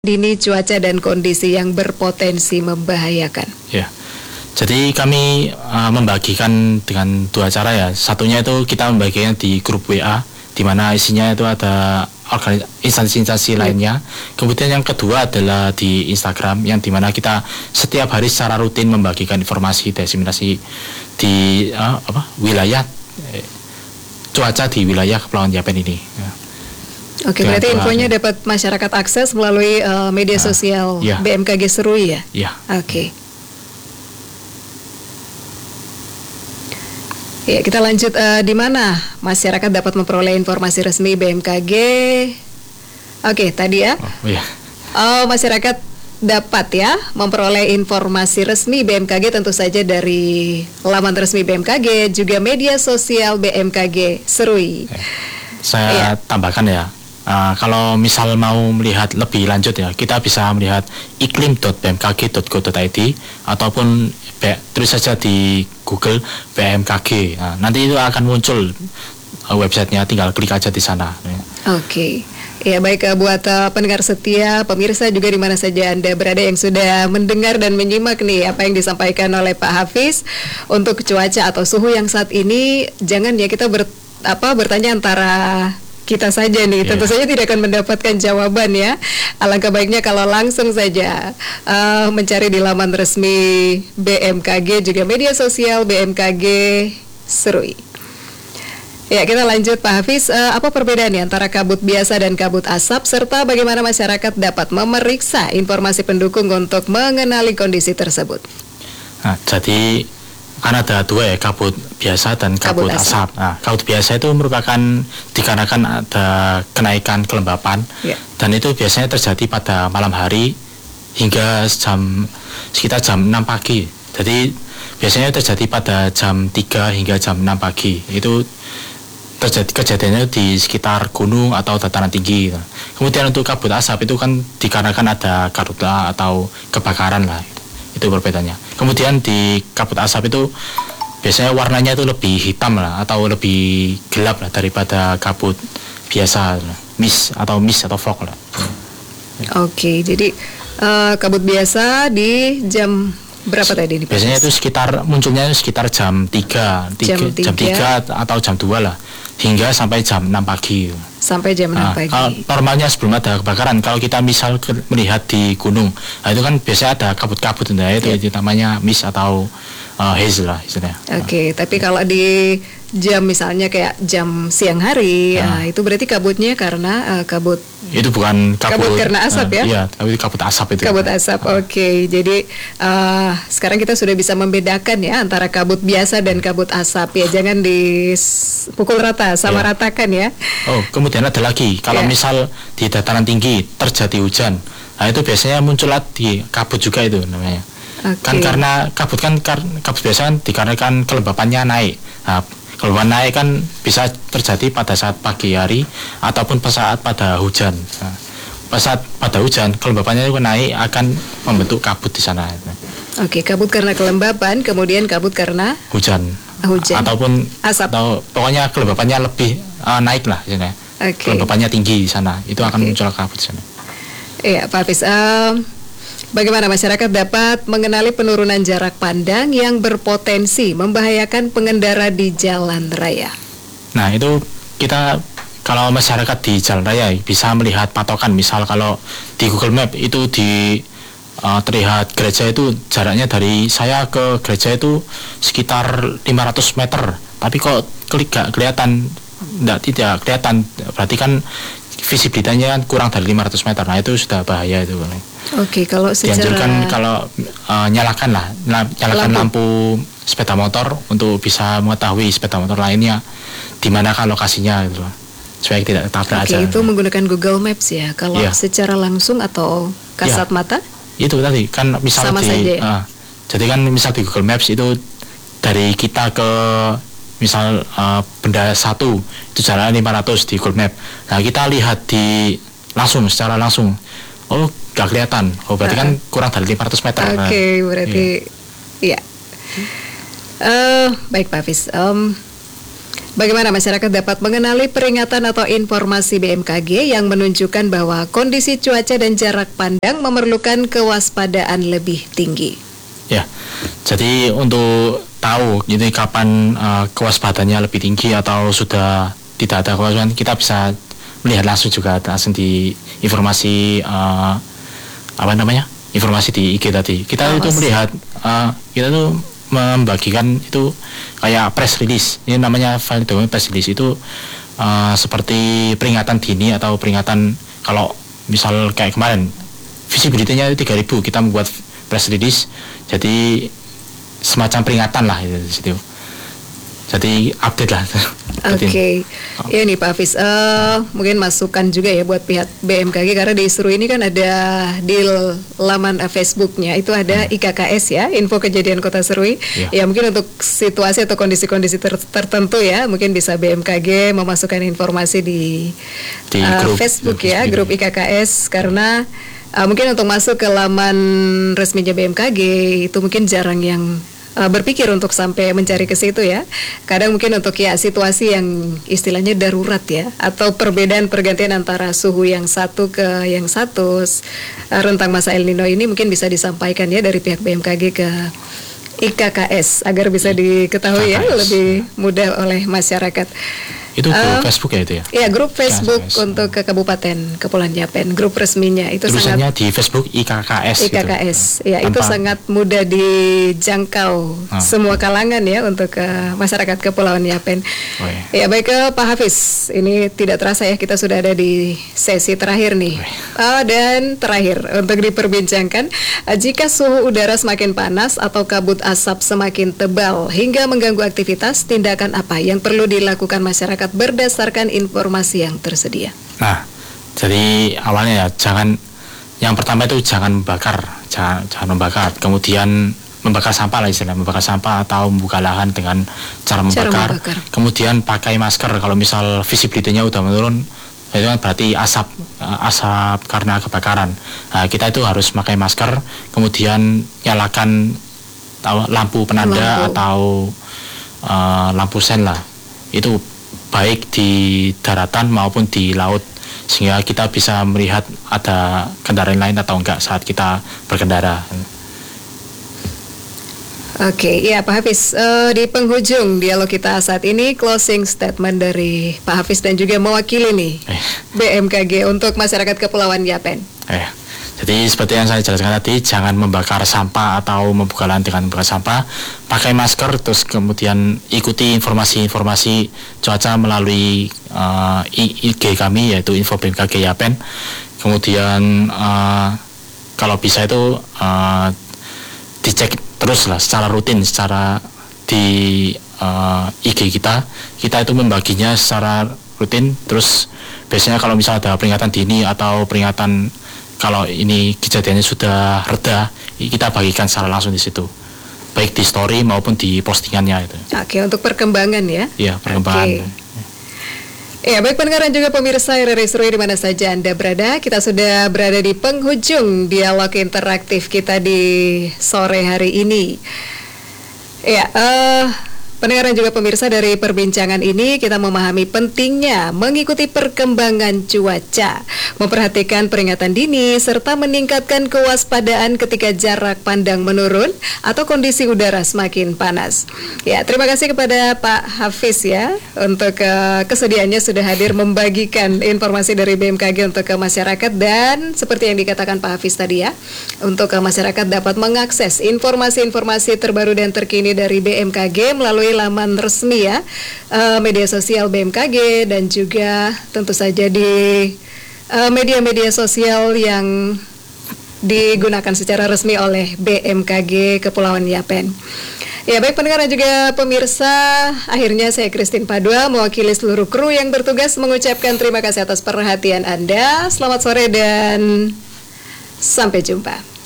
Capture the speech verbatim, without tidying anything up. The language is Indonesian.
Dini cuaca dan kondisi yang berpotensi membahayakan. Ya, jadi kami uh, membagikan dengan dua cara ya. Satunya itu kita membagikan di grup W A, di mana isinya itu ada instansi-instansi hmm. lainnya. Kemudian yang kedua adalah di Instagram, yang dimana kita setiap hari secara rutin membagikan informasi diseminasi di uh, apa wilayah eh, cuaca di wilayah Kepulauan Yapen ini. Ya. Oke, berarti infonya dapat masyarakat akses melalui uh, media sosial uh, ya. B M K G Serui ya? Iya. Oke. Ya, kita lanjut uh, di mana masyarakat dapat memperoleh informasi resmi B M K G. Oke, tadi ya. Oh, iya. Oh, masyarakat dapat ya memperoleh informasi resmi B M K G tentu saja dari laman resmi B M K G, juga media sosial B M K G Serui. Eh, saya ya. tambahkan ya. Uh, kalau misal mau melihat lebih lanjut ya, kita bisa melihat iklim dot b m k g dot go dot i d ataupun be, tulis saja di Google B M K G. Nah, nanti itu akan muncul uh, websitenya, tinggal klik aja di sana. Oke, ya baik uh, buat uh, pendengar setia, pemirsa juga di mana saja Anda berada yang sudah mendengar dan menyimak nih apa yang disampaikan oleh Pak Hafiz untuk cuaca atau suhu yang saat ini. Jangan ya kita ber, apa bertanya antara kita saja nih, tentu yeah. saja tidak akan mendapatkan jawaban ya. Alangkah baiknya kalau langsung saja uh, mencari di laman resmi B M K G, juga media sosial B M K G Serui. Ya, kita lanjut Pak Hafiz, uh, apa perbedaannya antara kabut biasa dan kabut asap, serta bagaimana masyarakat dapat memeriksa informasi pendukung untuk mengenali kondisi tersebut? Nah, jadi kan ada dua ya, kabut biasa dan kabut, kabut asap. asap. Nah, kabut biasa itu merupakan dikarenakan ada kenaikan kelembapan, yeah. dan itu biasanya terjadi pada malam hari hingga jam sekitar jam enam pagi. Jadi biasanya terjadi pada jam tiga hingga jam enam pagi. Itu terjadi kejadiannya di sekitar gunung atau dataran tinggi. Kemudian untuk kabut asap itu kan dikarenakan ada karhutla atau kebakaran lah. Itu perbedaannya. Kemudian di kabut asap itu biasanya warnanya itu lebih hitam lah atau lebih gelap lah daripada kabut biasa, mist atau mist atau fog lah. Oke, jadi uh, kabut biasa di jam berapa tadi ini? Biasanya itu sekitar munculnya itu sekitar jam tiga, jam tiga, jam tiga atau jam dua lah, hingga sampai jam enam pagi. Sampai jam enam nah, pagi. Kalau normalnya sebelum ada kebakaran, kalau kita misal ke, melihat di gunung, nah itu kan biasanya ada kabut-kabut, nah itu, yeah. itu namanya mist atau uh, haze lah istilahnya. Oke, okay, nah. tapi kalau di jam misalnya kayak jam siang hari, nah. Nah, itu berarti kabutnya karena uh, kabut. Itu bukan kabut, kabut karena asap uh, ya? Iya, tapi kabut asap itu. Kabut asap, uh. oke. Okay. Jadi uh, sekarang kita sudah bisa membedakan ya antara kabut biasa dan kabut asap ya. Jangan dipukul rata, sama yeah. ratakan ya. Oh, kemudian ada lagi. Kalau yeah. misal di dataran tinggi terjadi hujan, nah itu biasanya muncul di kabut juga itu namanya. Okay. Kan karena kabut kan kabut biasa kan dikarenakan kelembapannya naik. Nah, kelembapan naik kan bisa terjadi pada saat pagi hari ataupun pada saat pada hujan. Nah, pada saat pada hujan kelembapannya itu naik akan membentuk kabut di sana. Oke, okay, kabut karena kelembapan, kemudian kabut karena hujan. Hujan. Ataupun asap. Atau pokoknya kelembapannya lebih uh, naik lah di sana. Okay. Kelembapannya tinggi di sana. Itu akan okay. muncul kabut di sana. Iya, Pak Hafiz. Um, Bagaimana masyarakat dapat mengenali penurunan jarak pandang yang berpotensi membahayakan pengendara di jalan raya? Nah, itu kita kalau masyarakat di jalan raya bisa melihat patokan. Misal kalau di Google Map itu di uh, terlihat gereja itu jaraknya dari saya ke gereja itu sekitar lima ratus meter. Tapi kok klik gak kelihatan, enggak, tidak kelihatan, berarti kan visibilitasnya kurang dari lima ratus meter. Nah, itu sudah bahaya itu. Oke, kalau secara dianjurkan kalau uh, nyalakan lah, nyalakan lampu. lampu sepeda motor untuk bisa mengetahui sepeda motor lainnya di manakah lokasinya gitu, supaya tidak tabrak Oke, aja. itu menggunakan Google Maps ya. Kalau yeah. secara langsung atau kasat yeah. mata? Itu tadi kan misal sama di, saja ya? uh, jadi kan misal di Google Maps itu dari kita ke misal uh, benda satu itu jaraknya lima ratus di Google Map. Nah, kita lihat di langsung secara langsung, oh gak kelihatan, oh berarti nah. kan kurang dari lima ratus meter. Oke, okay, nah, berarti iya. Uh, baik Pak Hafiz, um, Bagaimana masyarakat dapat mengenali peringatan atau informasi B M K G yang menunjukkan bahwa kondisi cuaca dan jarak pandang memerlukan kewaspadaan lebih tinggi? Ya, jadi untuk tahu ini kapan uh, kewaspadaannya lebih tinggi atau sudah tidak ada kewaspadaan, kita bisa melihat langsung juga langsung di informasi uh, apa namanya informasi di I G tadi. Kita oh, itu melihat uh, kita tuh membagikan itu kayak press release. Ini namanya file dokumen press release itu uh, seperti peringatan dini atau peringatan kalau misal kayak kemarin visibility-nya itu tiga ribu, kita membuat press release. Jadi semacam peringatan lah itu di situ. Jadi update lah. Oke, okay. Ya nih Pak Hafiz, uh, mungkin masukan juga ya buat pihak B M K G karena di Seru ini kan ada di laman uh, Facebooknya itu ada hmm. I K K S ya, info kejadian Kota Serui. Ya. Ya mungkin untuk situasi atau kondisi-kondisi ter- tertentu ya, mungkin bisa B M K G memasukkan informasi di, di uh, grup, Facebook ya, grup I K K S karena uh, mungkin untuk masuk ke laman resminya B M K G itu mungkin jarang yang Uh, berpikir untuk sampai mencari ke situ ya. Kadang mungkin untuk ya situasi yang istilahnya darurat ya, atau perbedaan pergantian antara suhu yang satu ke yang satu uh, rentang masa El Nino ini mungkin bisa disampaikan ya dari pihak B M K G ke I K K S agar bisa diketahui ya lebih mudah oleh masyarakat. Itu grup uh, Facebook ya itu ya? Iya, grup Facebook K K S. Untuk ke Kabupaten Kepulauan Yapen, grup resminya itu tulisannya sangat di Facebook I K K S. I K K S, gitu. Ya tanpa, itu sangat mudah dijangkau uh. semua kalangan ya untuk ke masyarakat Kepulauan Yapen. Oh, iya. Ya baik ke Pak Hafiz, ini tidak terasa ya kita sudah ada di sesi terakhir nih. Oh, oh, dan terakhir untuk diperbincangkan, jika suhu udara semakin panas atau kabut asap semakin tebal hingga mengganggu aktivitas, tindakan apa yang perlu dilakukan masyarakat berdasarkan informasi yang tersedia? Nah, jadi awalnya ya jangan, yang pertama itu jangan membakar, jangan, jangan membakar, kemudian membakar sampah lah istilahnya, membakar sampah atau membuka lahan dengan cara membakar, cara membakar. Kemudian pakai masker kalau misal visibility-nya udah menurun, itu kan berarti asap, asap karena kebakaran. Nah, kita itu harus pakai masker, kemudian nyalakan lampu penanda lampu. atau uh, lampu sen lah, itu baik di daratan maupun di laut sehingga kita bisa melihat ada kendaraan lain atau enggak saat kita berkendara. Oke, ya Pak Hafiz, uh, di penghujung dialog kita saat ini closing statement dari Pak Hafiz dan juga mewakili nih eh. B M K G untuk masyarakat Kepulauan Yapen. Eh. Jadi seperti yang saya jelaskan tadi, jangan membakar sampah atau membuka lahan dengan membakar sampah, pakai masker, terus kemudian ikuti informasi-informasi cuaca melalui uh, I G kami yaitu info B M K G Yapen. Kemudian uh, kalau bisa itu uh, dicek terus lah secara rutin, secara di uh, I G kita, kita itu membaginya secara rutin. Terus biasanya kalau misalnya ada peringatan dini atau peringatan kalau ini kejadiannya sudah reda, kita bagikan secara langsung di situ, baik di story maupun di postingannya itu. Oke, untuk perkembangan ya? Iya, perkembangan. Oke. Ya, baik pendengar dan juga pemirsa R R I Serui di mana saja Anda berada, kita sudah berada di penghujung dialog interaktif kita di sore hari ini. Ya, uh, pendengar dan juga pemirsa, dari perbincangan ini kita memahami pentingnya mengikuti perkembangan cuaca, memperhatikan peringatan dini, serta meningkatkan kewaspadaan ketika jarak pandang menurun atau kondisi udara semakin panas. Ya, terima kasih kepada Pak Hafiz ya untuk uh, kesediaannya sudah hadir membagikan informasi dari B M K G untuk ke masyarakat, dan seperti yang dikatakan Pak Hafiz tadi ya, untuk ke masyarakat dapat mengakses informasi-informasi terbaru dan terkini dari B M K G melalui laman resmi ya, uh, media sosial B M K G, dan juga tentu saja di uh, media-media sosial yang digunakan secara resmi oleh B M K G Kepulauan Yapen. Ya baik pendengar dan juga pemirsa, akhirnya saya Christine Padua mewakili seluruh kru yang bertugas mengucapkan terima kasih atas perhatian Anda. Selamat sore dan sampai jumpa.